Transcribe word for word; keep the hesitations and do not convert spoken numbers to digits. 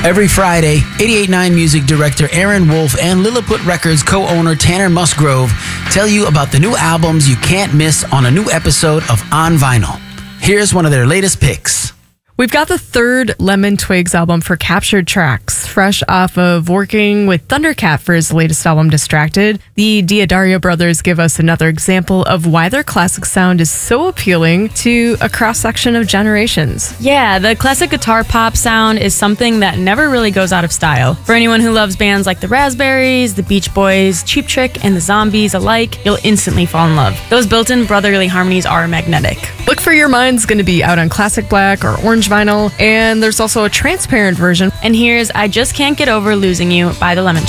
Every Friday, eighty-eight point nine music director Aaron Wolf and Lilliput Records co-owner Tanner Musgrove tell you about the new albums you can't miss on a new episode of On Vinyl. Here's one of their latest picks. We've got the third Lemon Twigs album for Captured Tracks, fresh off of working with Thundercat for his latest album, Distracted. The Diadario brothers give us another example of why their classic sound is so appealing to a cross-section of generations. Yeah, the classic guitar pop sound is something that never really goes out of style. For anyone who loves bands like the Raspberries, the Beach Boys, Cheap Trick, and the Zombies alike, you'll instantly fall in love. Those built-in brotherly harmonies are magnetic. Look for Your Mind's going to be out on Classic Black or Orange Vinyl, and there's also a transparent version. And here's I Just Can't Get Over Losing You by the Lemon